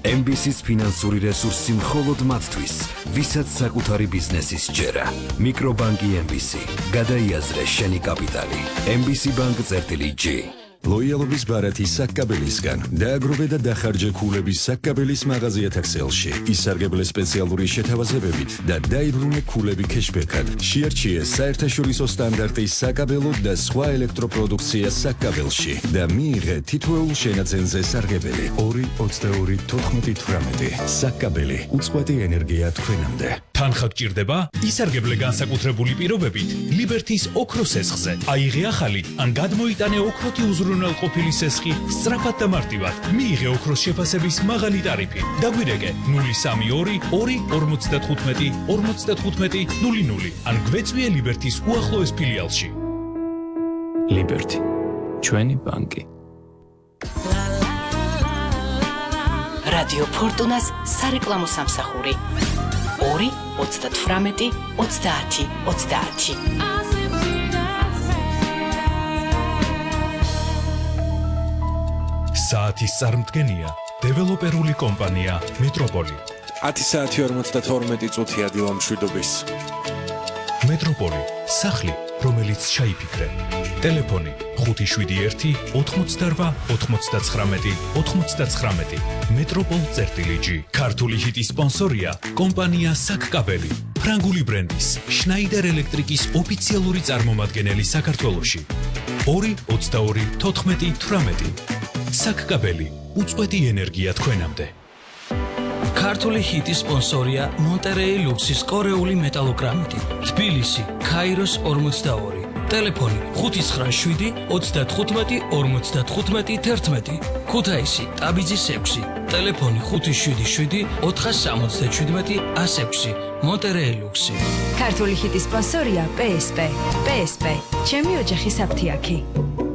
MBC-ის ფინანსური რესურსი მხოლოდ მათთვის, ვისაც საკუთარი ბიზნესის ჯერა. მიკრობანკი MBC. გადაიაზრე შენი კაპიტალი. MBC Bank-G. ლოიალობის ბარათი საკკაბელისგან დააგროვე და დახარჯე ქულების საკკაბელის მაღაზიათა ქსელში. ისარგებლე სპეციალური შეთავაზებებით და დაიბრუნე ქულები ქეშბექად. შეარჩიე საერთაშორისო სტანდარტის საკაბელო და სხვა ელექტროპროდუქცია საკკაბელში და მიიღე თითოეულ შენაძენზე სარგებელი 2-22-14-18. საკკაბელი უწყვეტი ენერგია თქვენამდე. თანხა გჭირდება? ისარგებლე განსაკუთრებული პირობებით ლიბერთის ოქროს სესხზე. აიღე ახალი ან გადმოიტანე ოქროთი უზრუნველყოფილი სესხი სწრაფად და მარტივად. მიიღე ოქროს შეფასების მაღალი ტარიფი. დაგვირეკე 032-45-55-00 ან გვეწვიე ლიბერთის უახლოეს ფილიალში. ლიბერთი, ჩვენი ბანკი. რადიო ფორტუნას სარეკლამო სამსახური 2-38-30-30. საათის წარმდგენია დეველოპერული კომპანია მეტროპოლი. 10 საათი 52 წუთია დილამშვიდობის. მეტროპოლი, სახლი, რომელიც ჩაიფიქრე. ტელეფონი 571-88-99. მეტროპოლ.G. ქართული ჰიტის სპონსორია კომპანია საკკაბელი. ფრანგული ბრენდის შნაიდერ ელექტრიკის ოფიციალური წარმომადგენელი საქართველოში. 2-22-14-18. საკკაბელი, უწყვეტი ენერგია თქვენამდე. ქართული ჰიტის სპონსორია მონტერეი ლუქსის კორეული მეტალოგრამიტი. თბილისი, ქაიროს 42. ტელეფონი 595-35-55-11. ქუთაისი, ტაბიძის 6. ტელეფონი 577-467-106. მონტერეი ლუქსი. ქართული ჰიტის სპონსორია PSP. PSP, ჩემი ოჯახის აფთიაქი.